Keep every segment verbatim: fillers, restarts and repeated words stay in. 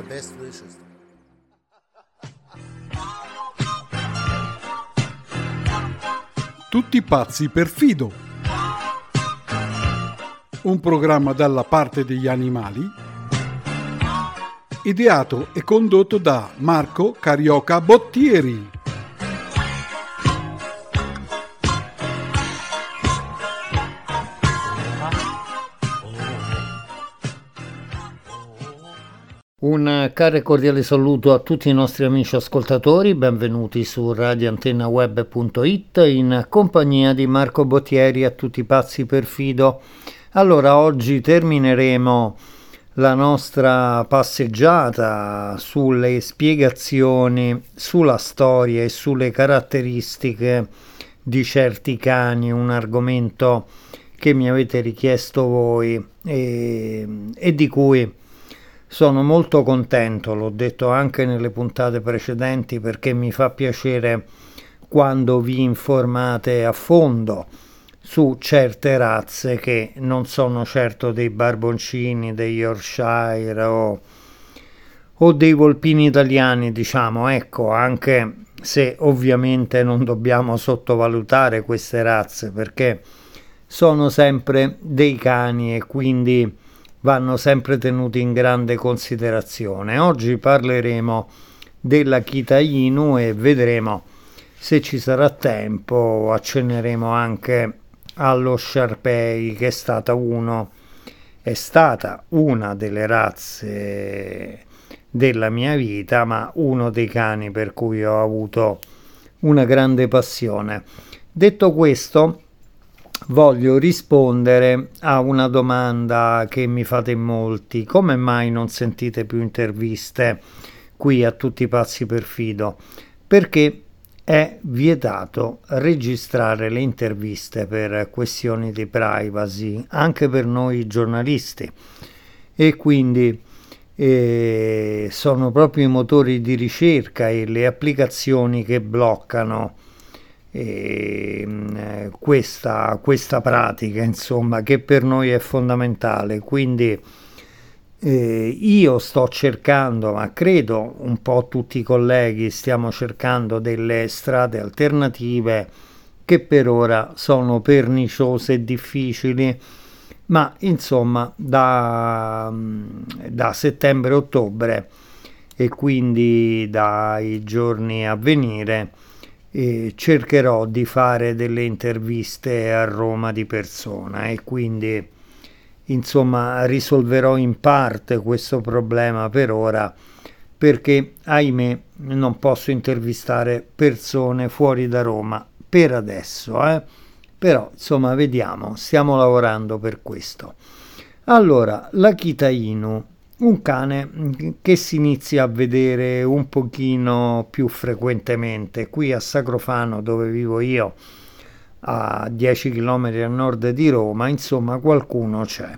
best wishes. Tutti pazzi per Fido. Un programma dalla parte degli animali, ideato e condotto da Marco Carioca Bottieri. Un caro e cordiale saluto a tutti i nostri amici ascoltatori, benvenuti su radio antenna web punto it in compagnia di Marco Bottieri, a tutti pazzi per Fido. Allora, oggi termineremo la nostra passeggiata sulle spiegazioni, sulla storia e sulle caratteristiche di certi cani, un argomento che mi avete richiesto voi e, e di cui sono molto contento, l'ho detto anche nelle puntate precedenti, perché mi fa piacere quando vi informate a fondo su certe razze che non sono certo dei barboncini, dei Yorkshire o, o dei volpini italiani, diciamo, ecco, anche se ovviamente non dobbiamo sottovalutare queste razze, perché sono sempre dei cani e quindi vanno sempre tenuti in grande considerazione. Oggi parleremo dell'Akita Inu e vedremo se ci sarà tempo, accenneremo anche allo Shar-Pei, che è stata uno è stata una delle razze della mia vita, ma uno dei cani per cui ho avuto una grande passione. Detto questo, voglio rispondere a una domanda che mi fate in molti: come mai non sentite più interviste qui a Tutti pazzi per Fido? Perché è vietato registrare le interviste per questioni di privacy, anche per noi giornalisti, e quindi eh, sono proprio i motori di ricerca e le applicazioni che bloccano E, questa, questa pratica, insomma, che per noi è fondamentale. Quindi eh, io sto cercando, ma credo un po' tutti i colleghi stiamo cercando delle strade alternative che per ora sono perniciose e difficili, ma insomma da, da settembre-ottobre e quindi dai giorni a venire E cercherò di fare delle interviste a Roma di persona e quindi insomma risolverò in parte questo problema per ora, perché ahimè non posso intervistare persone fuori da Roma per adesso, eh? Però insomma vediamo, stiamo lavorando per questo. Allora, l'Akita Inu, un cane che si inizia a vedere un pochino più frequentemente qui a Sacrofano, dove vivo io, a dieci chilometri a nord di Roma. Insomma, qualcuno c'è.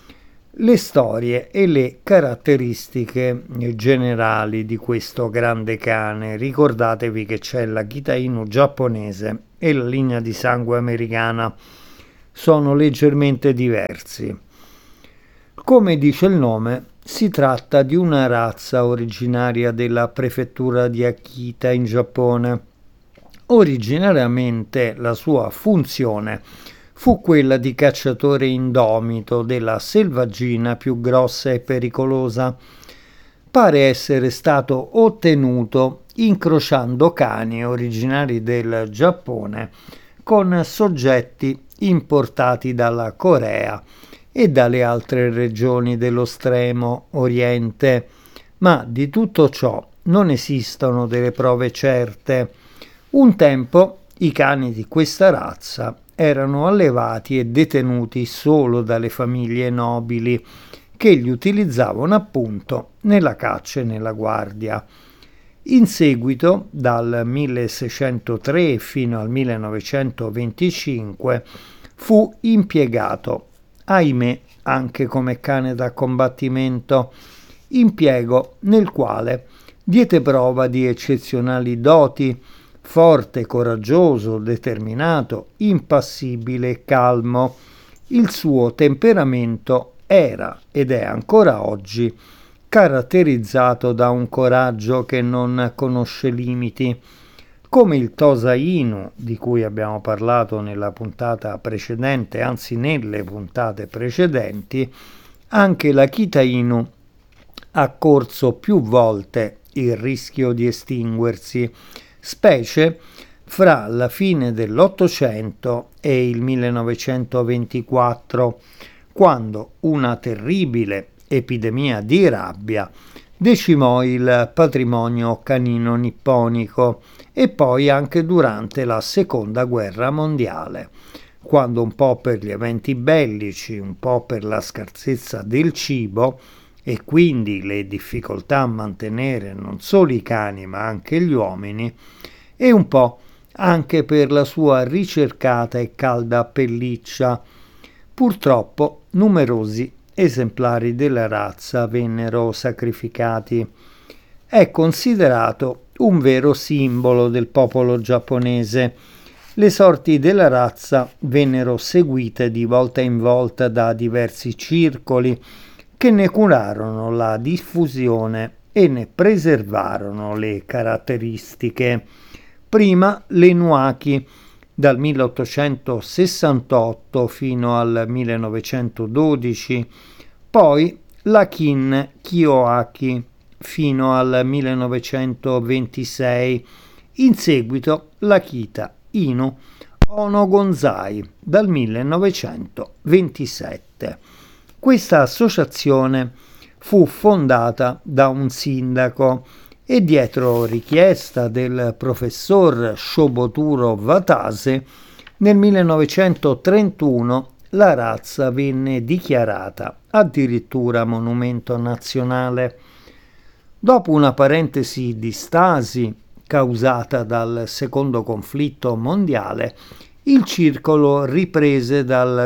Le storie e le caratteristiche generali di questo grande cane: ricordatevi che c'è l'Akita Inu giapponese e la linea di sangue americana, sono leggermente diversi. Come dice il nome, si tratta di una razza originaria della prefettura di Akita in Giappone. Originariamente la sua funzione fu quella di cacciatore indomito della selvaggina più grossa e pericolosa. Pare essere stato ottenuto incrociando cani originari del Giappone con soggetti importati dalla Corea e dalle altre regioni dello Estremo Oriente, ma di tutto ciò non esistono delle prove certe. Un tempo i cani di questa razza erano allevati e detenuti solo dalle famiglie nobili, che li utilizzavano appunto nella caccia e nella guardia. In seguito, dal milleseicentotre fino al millenovecentoventicinque, fu impiegato, ahimè, anche come cane da combattimento, impiego nel quale diede prova di eccezionali doti, forte, coraggioso, determinato, impassibile e calmo. Il suo temperamento era ed è ancora oggi caratterizzato da un coraggio che non conosce limiti. Come il Tosa Inu, di cui abbiamo parlato nella puntata precedente, anzi nelle puntate precedenti, anche l'Akita Inu ha corso più volte il rischio di estinguersi, specie fra la fine dell'Ottocento e il millenovecentoventiquattro, quando una terribile epidemia di rabbia decimò il patrimonio canino nipponico, e poi anche durante la Seconda Guerra Mondiale, quando un po' per gli eventi bellici, un po' per la scarsezza del cibo e quindi le difficoltà a mantenere non solo i cani ma anche gli uomini, e un po' anche per la sua ricercata e calda pelliccia, purtroppo numerosi esemplari della razza vennero sacrificati. È considerato un vero simbolo del popolo giapponese. Le sorti della razza vennero seguite di volta in volta da diversi circoli che ne curarono la diffusione e ne preservarono le caratteristiche. Prima le Nuaki, dal milleottocentosessantotto fino al millenovecentododici, poi la Kin Kiyoaki fino al millenovecentoventisei, in seguito l'Akita Inu Onogonzai dal millenovecentoventisette. Questa associazione fu fondata da un sindaco e dietro richiesta del professor Shoboturo Watase nel millenovecentotrentuno la razza venne dichiarata addirittura monumento nazionale. Dopo una parentesi di stasi causata dal secondo conflitto mondiale, il circolo riprese dal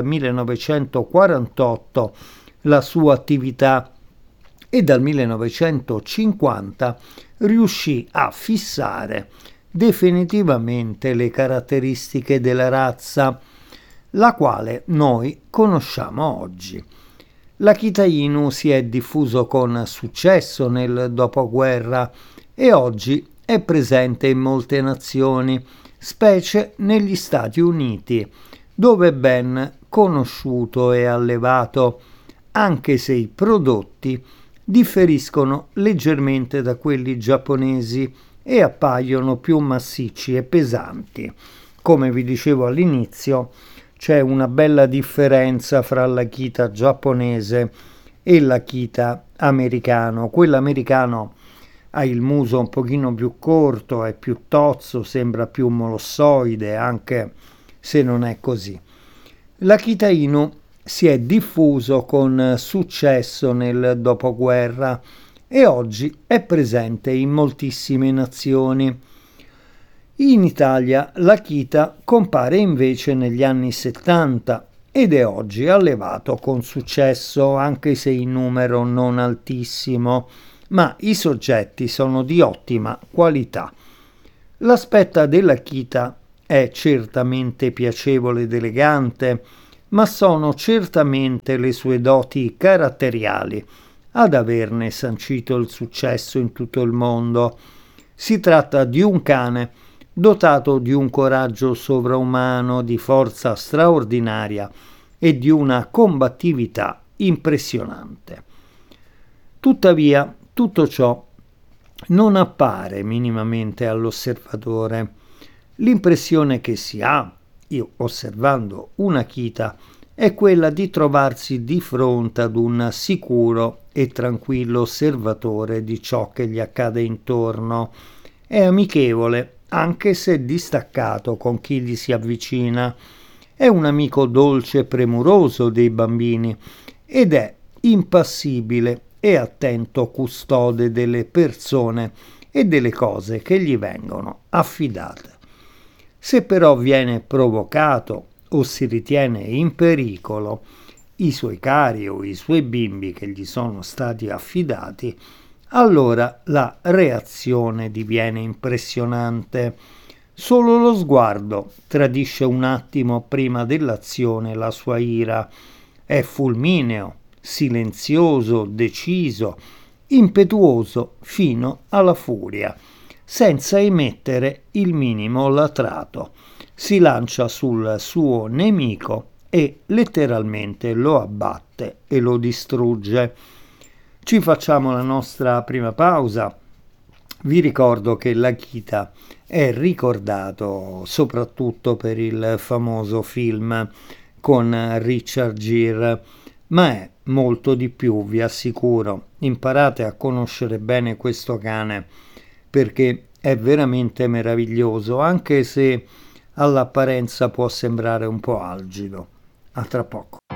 millenovecentoquarantotto la sua attività e dal millenovecentocinquanta riuscì a fissare definitivamente le caratteristiche della razza, la quale noi conosciamo oggi. L'Akita Inu si è diffuso con successo nel dopoguerra e oggi è presente in molte nazioni, specie negli Stati Uniti, dove è ben conosciuto e allevato, anche se i prodotti differiscono leggermente da quelli giapponesi e appaiono più massicci e pesanti. Come vi dicevo all'inizio, c'è una bella differenza fra l'Akita giapponese e l'Akita americano. Quello americano ha il muso un pochino più corto, è più tozzo, sembra più molossoide, anche se non è così. L'Akita Inu si è diffuso con successo nel dopoguerra e oggi è presente in moltissime nazioni. In Italia l'Akita compare invece negli anni settanta ed è oggi allevato con successo, anche se in numero non altissimo, ma i soggetti sono di ottima qualità. L'aspetto dell'Akita è certamente piacevole ed elegante, ma sono certamente le sue doti caratteriali ad averne sancito il successo in tutto il mondo. Si tratta di un cane dotato di un coraggio sovraumano, di forza straordinaria e di una combattività impressionante. Tuttavia, tutto ciò non appare minimamente all'osservatore. L'impressione che si ha, io osservando un Akita, è quella di trovarsi di fronte ad un sicuro e tranquillo osservatore di ciò che gli accade intorno. È amichevole, anche se distaccato con chi gli si avvicina. È un amico dolce e premuroso dei bambini ed è impassibile e attento custode delle persone e delle cose che gli vengono affidate. Se però viene provocato o si ritiene in pericolo i suoi cari o i suoi bimbi che gli sono stati affidati, allora la reazione diviene impressionante. Solo lo sguardo tradisce un attimo prima dell'azione la sua ira. È fulmineo, silenzioso, deciso impetuoso fino alla furia, senza emettere il minimo latrato. Si lancia sul suo nemico e letteralmente lo abbatte e lo distrugge. Ci facciamo la nostra prima pausa. Vi ricordo che l'Akita è ricordato soprattutto per il famoso film con Richard Gere, ma è molto di più, vi assicuro. Imparate a conoscere bene questo cane perché è veramente meraviglioso, anche se all'apparenza può sembrare un po' algido. A tra poco.